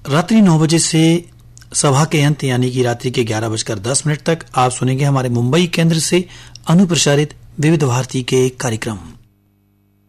रात्रि 9 बजे से सभा के अंत यानी कि रात्रि के 11:10 तक आप सुनेंगे हमारे मुंबई केंद्र से अनुप्रसारित विविध भारती के कार्यक्रम।